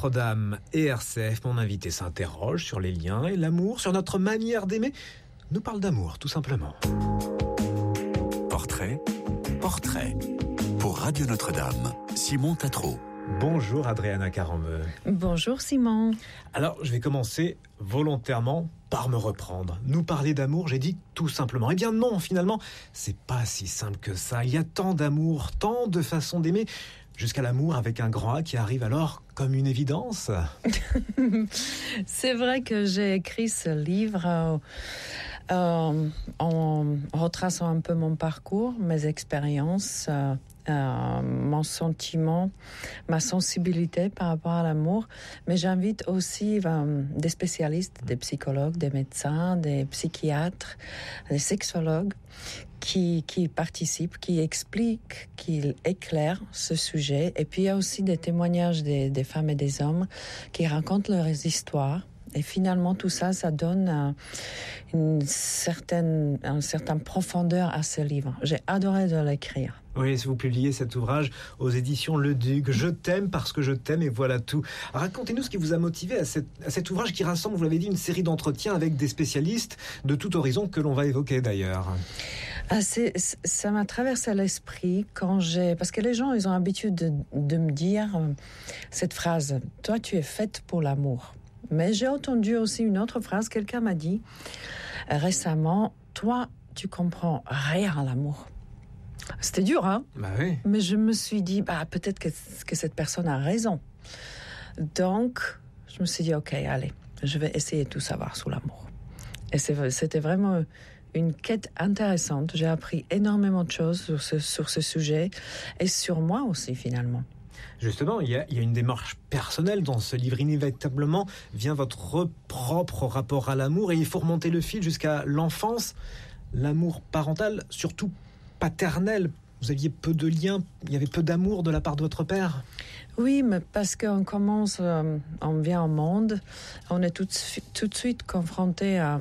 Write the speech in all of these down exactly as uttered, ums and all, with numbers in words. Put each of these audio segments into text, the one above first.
Notre-Dame et R C F, mon invité s'interroge sur les liens et l'amour, sur notre manière d'aimer. Nous parle d'amour, tout simplement. Portrait, portrait. Pour Radio Notre-Dame, Simon Tatro. Bonjour Adriana Carambeu. Bonjour Simon. Alors, je vais commencer volontairement par me reprendre. Nous parler d'amour, j'ai dit tout simplement. Eh bien non, finalement, c'est pas si simple que ça. Il y a tant d'amour, tant de façons d'aimer, jusqu'à l'amour avec un grand A qui arrive alors comme une évidence. C'est vrai que j'ai écrit ce livre euh, euh, en retraçant un peu mon parcours, mes expériences, euh, euh, mon sentiment, ma sensibilité par rapport à l'amour. Mais j'invite aussi euh, des spécialistes, des psychologues, des médecins, des psychiatres, des sexologues qui, qui participent, qui expliquent, qui éclairent ce sujet. Et puis il y a aussi des témoignages des, des femmes et des hommes qui racontent leurs histoires. Et finalement, tout ça, ça donne euh, une certaine, une certaine profondeur à ce livre. J'ai adoré de l'écrire. Oui, si vous publiez cet ouvrage aux éditions Le Duc, Je t'aime parce que je t'aime et voilà tout. Racontez-nous ce qui vous a motivé à, cette, à cet ouvrage qui rassemble, vous l'avez dit, une série d'entretiens avec des spécialistes de tout horizon que l'on va évoquer d'ailleurs. Ah, c'est, ça m'a traversé l'esprit quand j'ai... Parce que les gens, ils ont l'habitude de, de me dire euh, cette phrase « Toi, tu es faite pour l'amour ». Mais j'ai entendu aussi une autre phrase, quelqu'un m'a dit euh, récemment « Toi, tu comprends rien à l'amour ». C'était dur, hein? Bah oui. Mais je me suis dit, bah, peut-être que, que cette personne a raison. Donc, je me suis dit, ok, allez, je vais essayer de tout savoir sur l'amour. Et c'est, c'était vraiment une quête intéressante. J'ai appris énormément de choses sur ce, sur ce sujet et sur moi aussi, finalement. Justement, il y, a, il y a une démarche personnelle dans ce livre. Inévitablement vient votre propre rapport à l'amour et il faut remonter le fil jusqu'à l'enfance, l'amour parental, surtout paternel. Vous aviez peu de liens, il y avait peu d'amour de la part de votre père? Oui, mais parce qu'on commence, euh, on vient au monde, on est tout, tout de suite confronté à,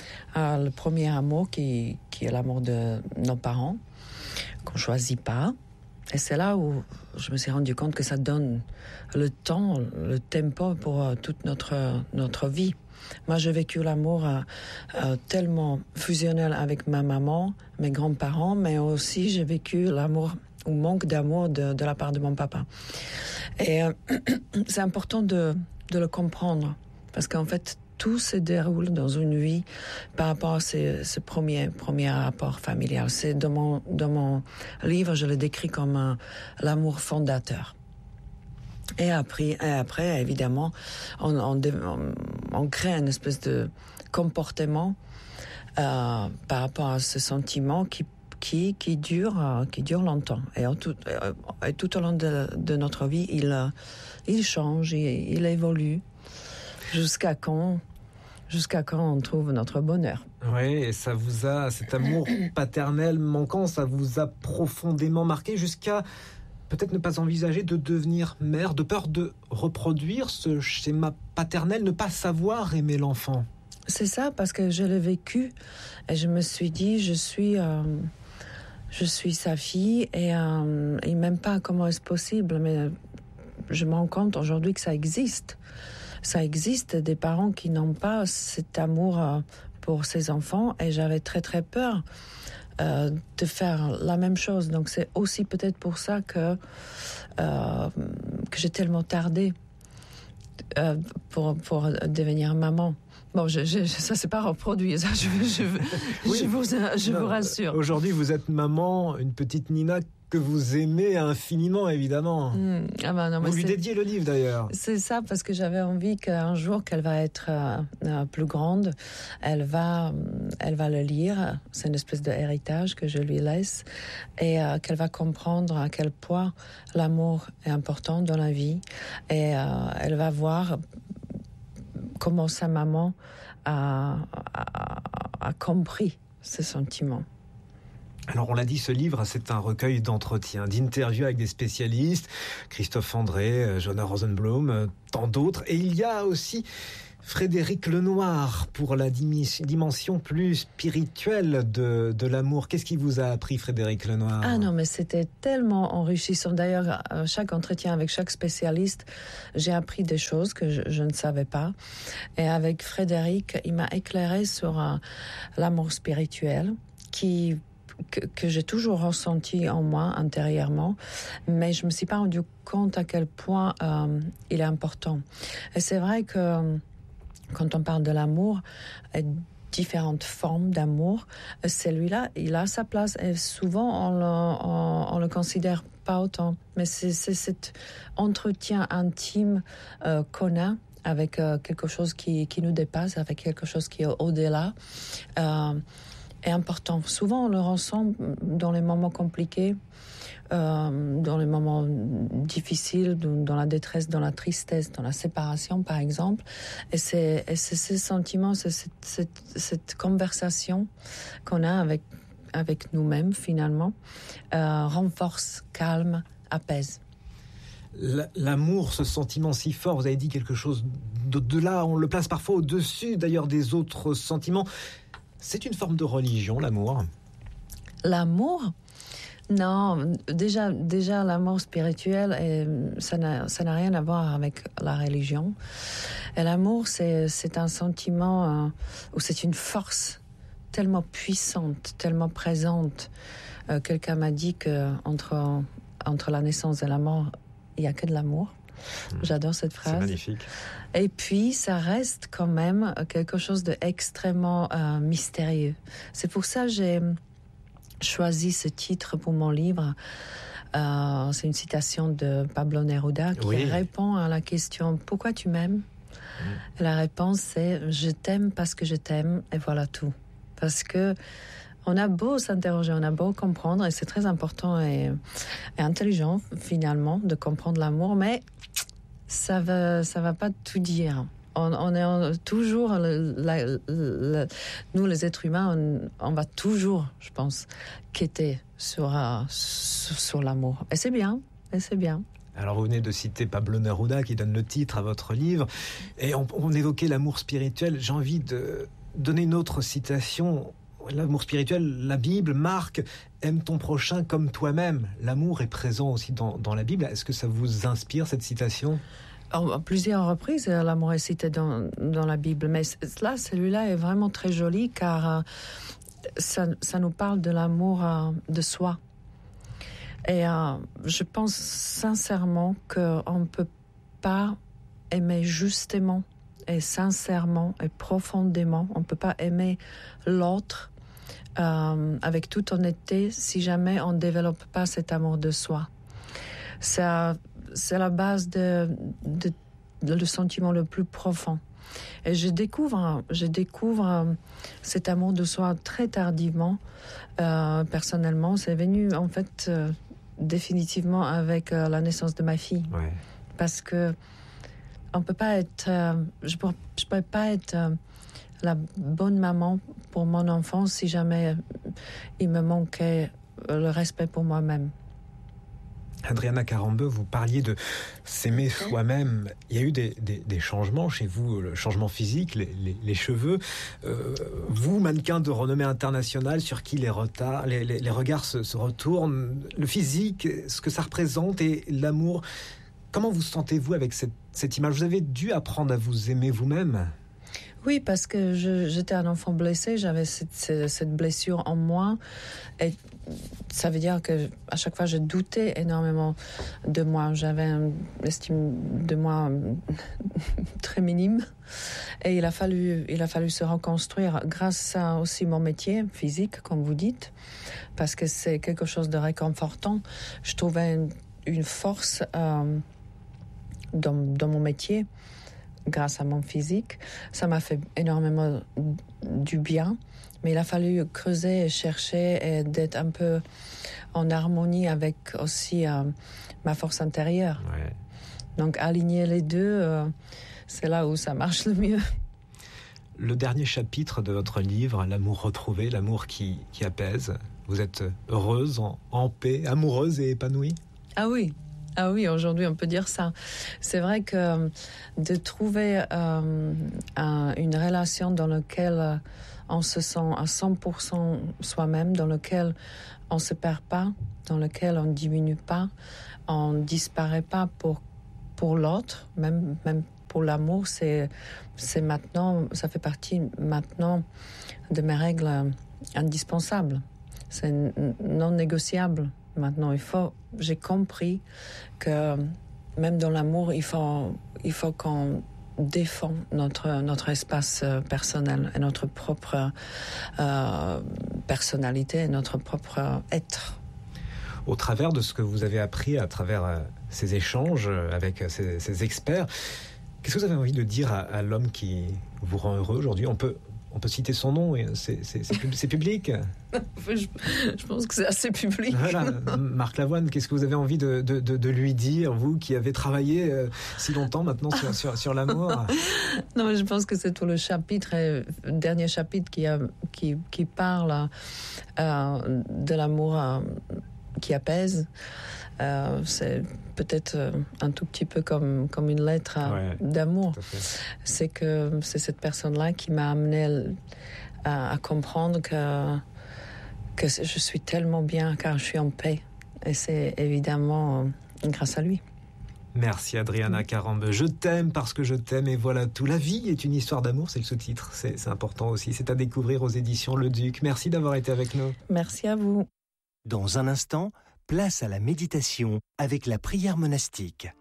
à le premier amour qui, qui est l'amour de nos parents, qu'on ne choisit pas. Et c'est là où je me suis rendu compte que ça donne le temps, le tempo pour euh, toute notre, notre vie. Moi, j'ai vécu l'amour euh, euh, tellement fusionnel avec ma maman, mes grands-parents, mais aussi j'ai vécu l'amour ou manque d'amour de, de la part de mon papa. Et euh, c'est important de, de le comprendre, parce qu'en fait, tout se déroule dans une vie par rapport à ce, ce premier, premier rapport familial. C'est dans mon, dans mon livre, je le décris comme un, l'amour fondateur. Et après, et après évidemment, on, on, on, on crée une espèce de comportement euh, par rapport à ce sentiment qui, qui, qui, dure, euh, qui dure longtemps. Et, en tout, et tout au long de, de notre vie, il, il change, il, il évolue jusqu'à quand, jusqu'à quand on trouve notre bonheur. Oui, et ça vous a, cet amour paternel manquant, ça vous a profondément marqué jusqu'à peut-être ne pas envisager de devenir mère, de peur de reproduire ce schéma paternel, ne pas savoir aimer l'enfant. C'est ça, parce que je l'ai vécu et je me suis dit, je suis, euh, je suis sa fille et, euh, et même pas comment est-ce possible, mais je me rends compte aujourd'hui que ça existe. Ça existe des parents qui n'ont pas cet amour euh, pour ses enfants et j'avais très très peur Euh, de faire la même chose. Donc c'est aussi peut-être pour ça que, euh, que j'ai tellement tardé euh, pour, pour devenir maman. Bon, je, je, ça c'est pas reproduit, ça je, je, oui. je, vous, je non, vous rassure. Aujourd'hui vous êtes maman, une petite Nina que vous aimez infiniment, évidemment. Mmh. Ah ben non, vous lui dédiez le livre, d'ailleurs. C'est ça, parce que j'avais envie qu'un jour qu'elle va être euh, plus grande, elle va, elle va le lire. C'est une espèce d'héritage que je lui laisse. Et euh, qu'elle va comprendre à quel point l'amour est important dans la vie. Et euh, elle va voir comment sa maman a, a, a compris ce sentiment. Alors on l'a dit, ce livre, c'est un recueil d'entretiens, d'interviews avec des spécialistes, Christophe André, Joanna Rosenblum, tant d'autres. Et il y a aussi Frédéric Lenoir pour la dimension plus spirituelle de, de l'amour. Qu'est-ce qui vous a appris, Frédéric Lenoir? Ah non, mais c'était tellement enrichissant. D'ailleurs, à chaque entretien avec chaque spécialiste, j'ai appris des choses que je, je ne savais pas. Et avec Frédéric, il m'a éclairé sur uh, l'amour spirituel qui... que, que j'ai toujours ressenti en moi intérieurement, mais je me suis pas rendu compte à quel point euh, il est important. Et c'est vrai que quand on parle de l'amour, différentes formes d'amour, celui-là, il a sa place et souvent on le, on, on le considère pas autant. Mais c'est, c'est cet entretien intime euh, qu'on a avec euh, quelque chose qui, qui nous dépasse, avec quelque chose qui est au-delà. Euh, est important. Souvent, on le ressent dans les moments compliqués, euh, dans les moments difficiles, dans la détresse, dans la tristesse, dans la séparation, par exemple. Et c'est, et c'est ces sentiments, c'est cette, cette, cette conversation qu'on a avec, avec nous-mêmes, finalement, euh, renforce, calme, apaise. L'amour, ce sentiment si fort, vous avez dit quelque chose d'au-delà, on le place parfois au-dessus, d'ailleurs, des autres sentiments. C'est une forme de religion, l'amour? L'amour? Non, déjà, déjà l'amour spirituel, et ça n'a, ça n'a rien à voir avec la religion. Et l'amour, c'est, c'est un sentiment, euh, ou c'est une force tellement puissante, tellement présente. Euh, quelqu'un m'a dit qu'entre entre la naissance et la mort, il n'y a que de l'amour. J'adore cette phrase. C'est magnifique. Et puis, ça reste quand même quelque chose d'extrêmement euh, mystérieux. C'est pour ça que j'ai choisi ce titre pour mon livre. Euh, c'est une citation de Pablo Neruda qui oui. répond à la question « Pourquoi tu m'aimes ?» mmh. La réponse c'est « Je t'aime parce que je t'aime et voilà tout. » Parce que on a beau s'interroger, on a beau comprendre, et c'est très important et, et intelligent finalement de comprendre l'amour, mais ça va, ça va pas tout dire. On, on est on, toujours, le, la, le, nous les êtres humains, on, on va toujours, je pense, quêter sur, uh, sur, sur l'amour. Et c'est bien, et c'est bien. Alors vous venez de citer Pablo Neruda qui donne le titre à votre livre, et on, on évoquait l'amour spirituel. J'ai envie de donner une autre citation. L'amour spirituel, la Bible marque « Aime ton prochain comme toi-même ». L'amour est présent aussi dans, dans la Bible. Est-ce que ça vous inspire, cette citation ? À plusieurs reprises, l'amour est cité dans, dans la Bible. Mais là, celui-là est vraiment très joli car ça, ça nous parle de l'amour de soi. Et euh, je pense sincèrement qu'on ne peut pas aimer justement et sincèrement et profondément. On ne peut pas aimer l'autre euh, avec toute honnêteté si jamais on ne développe pas cet amour de soi. Ça, c'est la base de, de, de le sentiment le plus profond. Et je découvre, je découvre cet amour de soi très tardivement. Euh, personnellement, c'est venu en fait euh, définitivement avec euh, la naissance de ma fille. Ouais. Parce que on peut pas être, euh, je ne pourrais pas être euh, la bonne maman pour mon enfant si jamais euh, il me manquait le respect pour moi-même. Adriana Carambeu, vous parliez de s'aimer soi-même. Il y a eu des, des, des changements chez vous, le changement physique, les, les, les cheveux. Euh, vous, mannequin de renommée internationale, sur qui les, retards, les, les, les regards se, se retournent, le physique, ce que ça représente et l'amour. Comment vous sentez-vous avec cette, cette image ? Vous avez dû apprendre à vous aimer vous-même ? Oui, parce que je, j'étais un enfant blessé, j'avais cette, cette blessure en moi. Et ça veut dire que à chaque fois, je doutais énormément de moi. J'avais une estime de moi très minime. Et il a fallu, il a fallu se reconstruire grâce à aussi mon métier physique, comme vous dites, parce que c'est quelque chose de réconfortant. Je trouvais une, une force euh, dans, dans mon métier. Grâce à mon physique, ça m'a fait énormément du bien, mais il a fallu creuser et chercher et d'être un peu en harmonie avec aussi euh, ma force intérieure. Ouais. Donc aligner les deux, euh, c'est là où ça marche le mieux. Le dernier chapitre de votre livre, L'amour retrouvé, l'amour qui, qui apaise, Vous êtes heureuse, en, en paix, amoureuse et épanouie? Ah oui, ah oui, aujourd'hui on peut dire ça. C'est vrai que de trouver euh, un, une relation dans laquelle on se sent à cent pour cent soi-même, dans laquelle on ne se perd pas, dans laquelle on ne diminue pas, on ne disparaît pas pour, pour l'autre, même, même pour l'amour, c'est, c'est maintenant, ça fait partie maintenant de mes règles indispensables. C'est non négociable. Maintenant, il faut, j'ai compris que même dans l'amour, il faut, il faut qu'on défend notre, notre espace personnel et notre propre euh, personnalité, notre propre être. Au travers de ce que vous avez appris, à travers euh, ces échanges avec ces, ces experts, qu'est-ce que vous avez envie de dire à, à l'homme qui vous rend heureux aujourd'hui? On peut, on peut citer son nom, c'est, c'est, c'est, pub, c'est public. je, je pense que c'est assez public. Voilà. Marc Lavoine, qu'est-ce que vous avez envie de, de, de, de lui dire, vous qui avez travaillé euh, si longtemps maintenant sur, sur, sur l'amour? Non, mais je pense que c'est tout le chapitre, le dernier chapitre qui, a, qui, qui parle euh, de l'amour euh, qui apaise. Euh, c'est peut-être un tout petit peu comme, comme une lettre ouais, d'amour. C'est que c'est cette personne-là qui m'a amené à, à comprendre que, que je suis tellement bien car je suis en paix. Et c'est évidemment grâce à lui. Merci Adriana Carambeu. Je t'aime parce que je t'aime et voilà tout. La vie est une histoire d'amour, c'est le sous-titre. C'est, c'est important aussi. C'est à découvrir aux éditions Le Duc. Merci d'avoir été avec nous. Merci à vous. Dans un instant, place à la méditation avec la prière monastique.